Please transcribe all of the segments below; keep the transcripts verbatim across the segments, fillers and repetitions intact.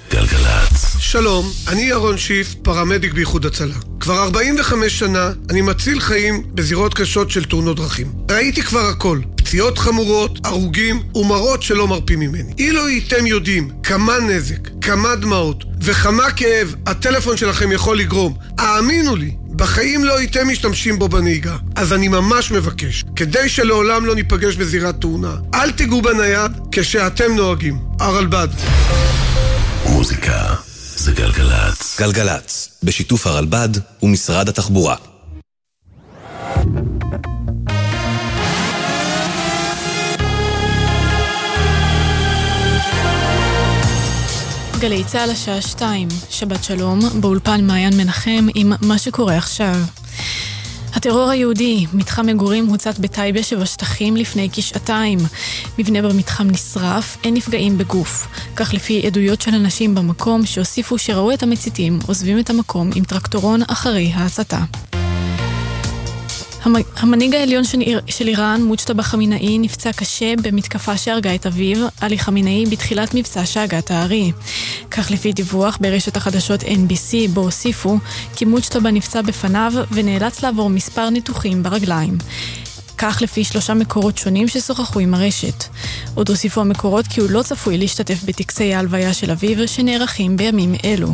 גלגלץ. שלום, אני ירון שיף, פרמדיק באיחוד הצלה. כבר ארבעים וחמש שנה אני מציל חיים בזירות קשות של תאונות דרכים. ראיתי כבר הכל, פציעות חמורות, הרוגים ומראות שלא מרפים ממני. אילו הייתם יודעים כמה נזק, כמה דמעות וכמה כאב הטלפון שלכם יכול לגרום, האמינו לי, בחיים לא הייתם משתמשים בו בנהיגה. אז אני ממש מבקש, כדי שלעולם לא ניפגש בזירת תאונה, אל תיגעו בנייד כשאתם נוהגים. הרלב"ד. מוזיקה זה גלגלץ. גלגלץ, בשיתוף הרלב"ד ומשרד התחבורה. גלי צהל השעה שתיים, שבת שלום, באולפן מעיין מנחם עם מה שקורה עכשיו. הטרור היהודי, מתחם מגורים הוצת בטייבה שבשטחים לפני כשעתיים. מבנה במתחם נשרף, אין נפגעים בגוף. כך לפי עדויות של אנשים במקום שהוסיפו שראו את המציתים, עוזבים את המקום עם טרקטורון אחרי ההצתה. המנהיג העליון של איראן, מוג'טבא חמינאי, נפצע קשה במתקפה שהרגה את אביו, עלי חמינאי, בתחילת מבצע שאגת הארי. כך לפי דיווח ברשת החדשות אן בי סי, בו הוסיפו כי מוג'טבא נפצע בפניו ונאלץ לעבור מספר ניתוחים ברגליים. כך לפי שלושה מקורות שונים ששוחחו עם הרשת. עוד הוסיפו המקורות כי הוא לא צפוי להשתתף בטקסי ההלוויה של אביו שנערכים בימים אלו.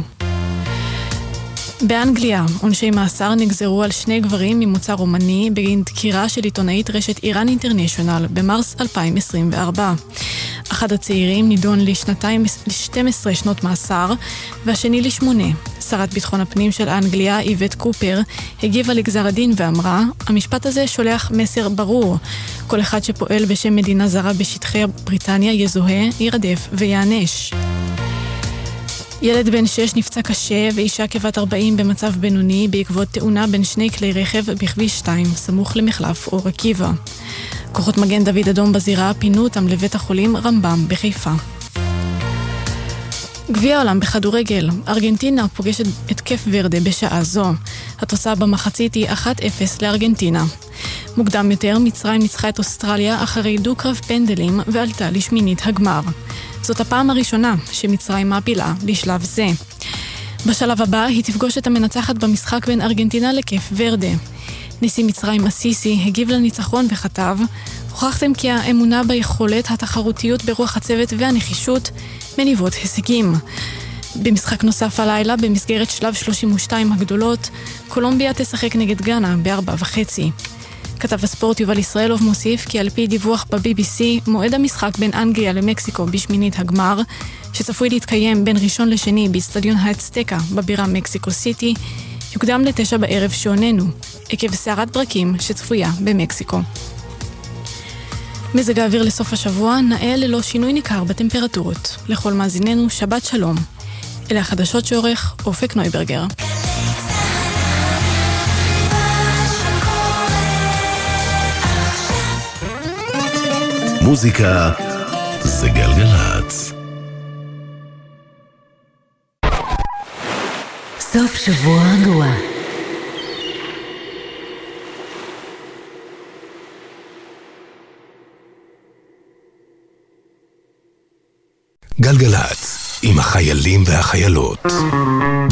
באנגליה, עונשי מאסר נגזרו על שני גברים ממוצא רומני בגין דקירה של עיתונאית רשת איראן אינטרנשיונל במרס אלפיים עשרים וארבע. אחד הצעירים נידון לשנתיים, ל-שתים עשרה שנות מאסר, והשני לשמונה. שרת ביטחון הפנים של אנגליה, איבט קופר, הגיבה לגזר הדין ואמרה, המשפט הזה שולח מסר ברור. כל אחד שפועל בשם מדינה זרה בשטחי בריטניה יזוהה, ירדף ויענש. ילד בן שש נפצע קשה ואישה כבת ארבעים במצב בינוני בעקבות תאונה בין שני כלי רכב בכביש שתיים, סמוך למחלף אור עקיבא. כוחות מגן דוד אדום בזירה פינו אותם לבית החולים רמב"ם בחיפה. גביע העולם בכדורגל, ארגנטינה פוגשת את קייפ ורדה בשעה זו. התוצאה במחצית היא אחת אפס לארגנטינה. מוקדם יותר, מצרים ניצחה את אוסטרליה אחרי דו-קרב פנדלים ועלתה לשמינית הגמר. זאת הפעם הראשונה שמצרים מעפילה לשלב זה. בשלב הבא היא תפגוש את המנצחת במשחק בין ארגנטינה לקייפ ורדה. נשיא מצרים אסיסי הגיב לניצחון וכתב, הוכחתם כי האמונה ביכולת, התחרותיות ברוח הצוות והנחישות מניבות הישגים. במשחק נוסף הלילה, במסגרת שלב שלושים ושתיים הגדולות, קולומביה תשחק נגד גאנה בארבע וחצי. כתב הספורט יובל ישראלוב מוסיף כי על פי דיווח ב-בי בי סי, מועד המשחק בין אנגליה למקסיקו בשמינית הגמר, שצפוי להתקיים בין ראשון לשני באצטדיון האצטקה בבירה מקסיקו סיטי, יוקדם לתשע בערב שעוננו, עקב סערת ברקים שצפויה במקסיקו. מזג האוויר לסוף השבוע נאה ללא שינוי ניכר בטמפרטורות. לכל מאזיננו, שבת שלום. אלה החדשות שעורך אופק נויברגר. מוזיקה זה גלגלץ. סוף שבוע רגוע. גלגלץ עם החיילים והחיילות.